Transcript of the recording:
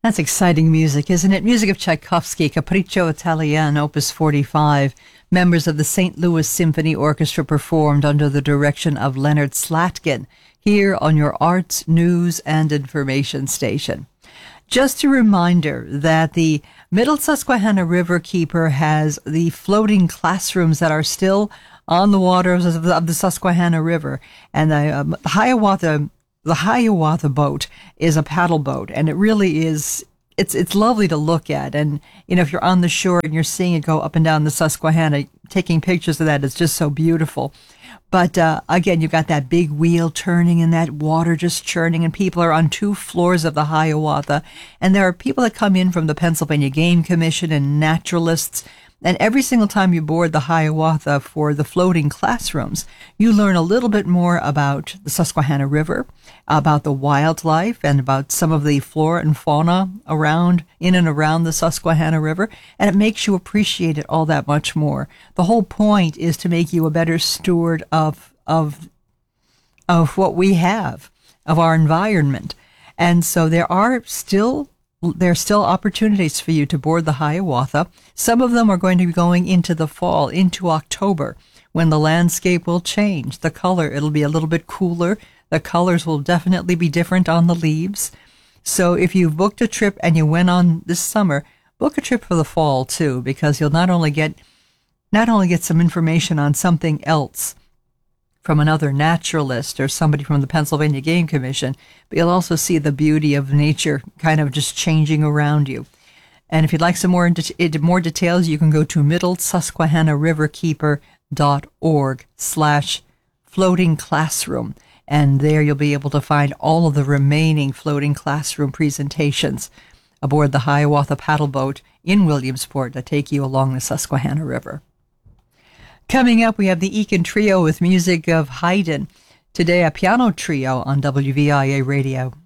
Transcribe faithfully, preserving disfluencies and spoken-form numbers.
That's exciting music, isn't it? Music of Tchaikovsky, Capriccio Italiano, Opus forty-five. Members of the Saint Louis Symphony Orchestra performed under the direction of Leonard Slatkin here on your arts, news, and information station. Just a reminder that the Middle Susquehanna River Keeper has the floating classrooms that are still on the waters of the, of the Susquehanna River, and the um, Hiawatha The Hiawatha boat is a paddle boat, and it really is, it's it's lovely to look at. And, you know, if you're on the shore and you're seeing it go up and down the Susquehanna, taking pictures of that is just so beautiful. But, uh, again, you've got that big wheel turning and that water just churning, and people are on two floors of the Hiawatha. And there are people that come in from the Pennsylvania Game Commission and naturalists. And every single time you board the Hiawatha for the floating classrooms, you learn a little bit more about the Susquehanna River, about the wildlife, and about some of the flora and fauna around, in and around the Susquehanna River, and it makes you appreciate it all that much more. The whole point is to make you a better steward of of of what we have, of our environment. And so there are still There are still opportunities for you to board the Hiawatha. Some of them are going to be going into the fall, into October, when the landscape will change. The color, it'll be a little bit cooler. The colors will definitely be different on the leaves. So if you've booked a trip and you went on this summer, book a trip for the fall too, because you'll not only get not only get some information on something else from another naturalist or somebody from the Pennsylvania Game Commission, but you'll also see the beauty of nature kind of just changing around you. And if you'd like some more more details, you can go to middle susquehanna river keeper dot org slash floating classroom. And there you'll be able to find all of the remaining floating classroom presentations aboard the Hiawatha paddle boat in Williamsport that take you along the Susquehanna River. Coming up, we have the Eakin Trio with music of Haydn. Today, a piano trio on W V I A Radio.